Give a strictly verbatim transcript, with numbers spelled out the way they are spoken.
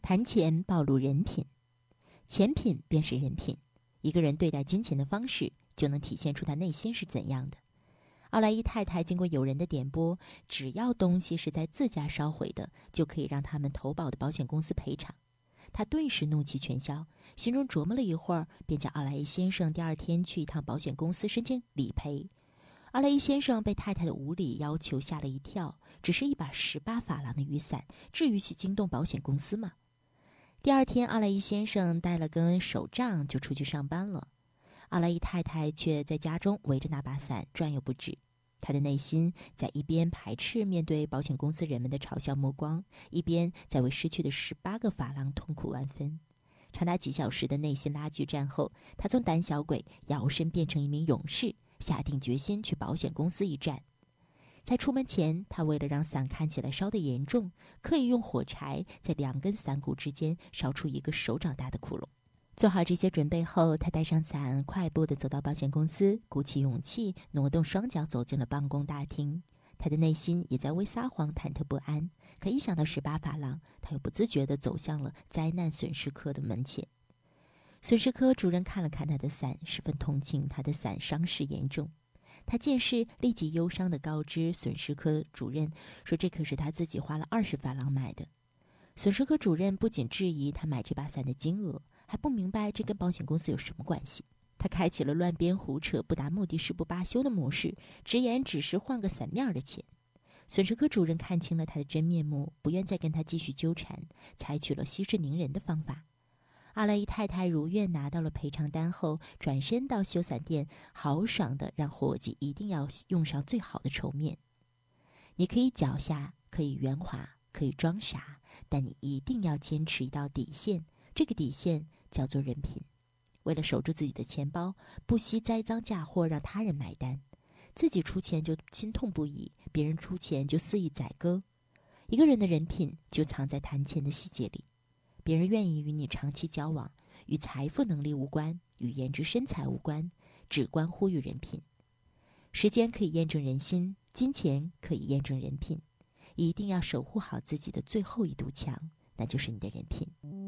谈钱暴露人品，钱品便是人品。一个人对待金钱的方式，就能体现出他内心是怎样的。奥莱伊太太经过友人的点拨，只要东西是在自家烧毁的，就可以让他们投保的保险公司赔偿。他顿时怒气全消，心中琢磨了一会儿，便叫奥莱伊先生第二天去一趟保险公司申请理赔。奥莱伊先生被太太的无理要求吓了一跳，只是一把十八法郎的雨伞，至于去惊动保险公司吗？第二天，奥莱伊先生带了根手杖就出去上班了。奥莱伊太太却在家中围着那把伞转悠不止。她的内心在一边排斥面对保险公司人们的嘲笑目光，一边在为失去的十八个法郎痛苦万分。长达几小时的内心拉锯战后，她从胆小鬼摇身变成一名勇士，下定决心去保险公司一战。在出门前，他为了让伞看起来烧得严重，刻意用火柴在两根伞骨之间烧出一个手掌大的窟窿。做好这些准备后，他带上伞，快步地走到保险公司，鼓起勇气，挪动双脚走进了办公大厅。他的内心也在为撒谎忐忑不安，可一想到十八法郎，他又不自觉地走向了灾难损失科的门前。损失科主任看了看他的伞，十分同情他的伞伤势严重。他见势立即忧伤地告知损失科主任说，这可是他自己花了二十法郎买的。损失科主任不仅质疑他买这把伞的金额，还不明白这跟保险公司有什么关系。他开启了乱编胡扯、不达目的誓不罢休的模式，直言只是换个伞面的钱。损失科主任看清了他的真面目，不愿再跟他继续纠缠，采取了息事宁人的方法。阿莱伊太太如愿拿到了赔偿单后，转身到修伞店，豪爽地让伙计一定要用上最好的绸面。你可以狡黠，可以圆滑，可以装傻，但你一定要坚持一道底线，这个底线叫做人品。为了守住自己的钱包，不惜栽赃嫁祸让他人买单，自己出钱就心痛不已，别人出钱就肆意宰割。一个人的人品就藏在谈钱的细节里。别人愿意与你长期交往，与财富能力无关，与颜值身材无关，只关乎于人品。时间可以验证人心，金钱可以验证人品。一定要守护好自己的最后一堵墙，那就是你的人品。